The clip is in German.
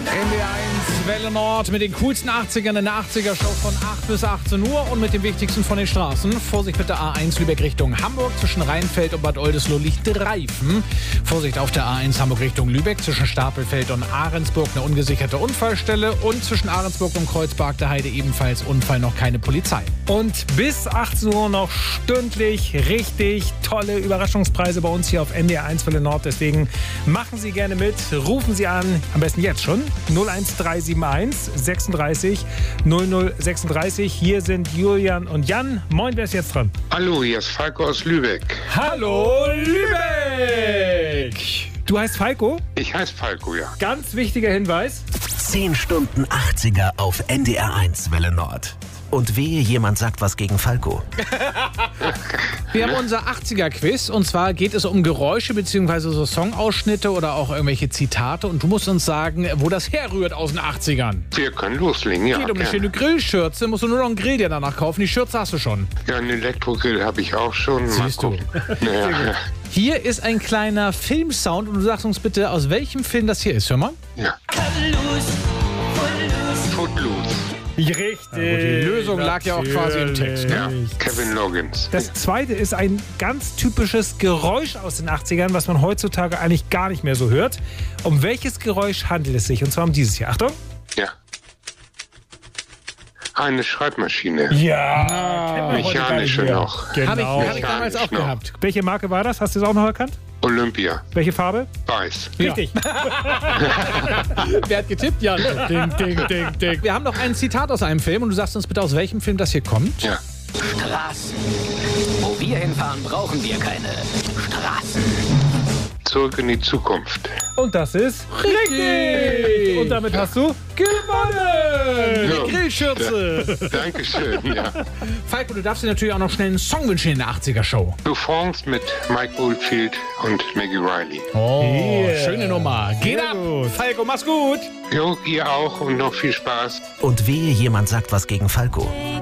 NDR1 Welle Nord mit den coolsten 80ern in der 80er-Show von 8 bis 18 Uhr und mit dem wichtigsten von den Straßen. Vorsicht mit der A1 Lübeck Richtung Hamburg. Zwischen Rheinfeld und Bad Oldesloe liegt Reifen. Vorsicht auf der A1 Hamburg Richtung Lübeck. Zwischen Stapelfeld und Ahrensburg eine ungesicherte Unfallstelle. Und zwischen Ahrensburg und Kreuzberg der Heide ebenfalls Unfall, noch keine Polizei. Und bis 18 Uhr noch stündlich richtig tolle Überraschungspreise bei uns hier auf NDR1 Welle Nord. Deswegen machen Sie gerne mit. Rufen Sie an, am besten jetzt schon, 01371 36 00 36. Hier sind Julian und Jan. Moin, wer ist jetzt dran? Hallo, hier ist Falco aus Lübeck. Hallo, Lübeck! Du heißt Falco? Ich heiße Falco, ja. Ganz wichtiger Hinweis. 10 Stunden 80er auf NDR1 Welle Nord. Und wehe, jemand sagt was gegen Falco. Wir haben unser 80er-Quiz und zwar geht es um Geräusche bzw. so Songausschnitte oder auch irgendwelche Zitate und du musst uns sagen, wo das herrührt aus den 80ern. Wir können loslegen, ja. Geht um eine schöne Grillschürze, musst du nur noch einen Grill dir danach kaufen, die Schürze hast du schon. Ja, einen Elektrogrill habe ich auch schon. Siehst du. Ja. Hier ist ein kleiner Filmsound und du sagst uns bitte, aus welchem Film das hier ist, hör mal. Ja. Footloose. Richtig. Die Lösung lag ja auch quasi im Text. Ja, Kevin Loggins. Das zweite ist ein ganz typisches Geräusch aus den 80ern, was man heutzutage eigentlich gar nicht mehr so hört. Um welches Geräusch handelt es sich? Und zwar um dieses hier. Achtung. Ja. Eine Schreibmaschine. Ja. Mechanische noch. Genau. Hab ich damals auch noch. gehabt. Welche Marke war das? Hast du es auch noch erkannt? Olympia. Welche Farbe? Weiß. Richtig. Wer hat getippt? Jan. Ding, ding, ding, ding. Wir haben noch ein Zitat aus einem Film und du sagst uns bitte, aus welchem Film das hier kommt. Ja. Straßen. Wo wir hinfahren, brauchen wir keine Straßen. Zurück in die Zukunft. Und das ist richtig. Und damit hast du gewonnen. Ja. Die Grillschürze. Dankeschön, ja. Falco, du darfst dir natürlich auch noch schnell einen Song wünschen in der 80er-Show. To France mit Mike Oldfield und Maggie Riley. Oh, Yeah. schöne Nummer. Geht Sehr ab. gut. Falco, mach's gut. Jo, ihr auch und noch viel Spaß. Und wehe, jemand sagt was gegen Falco.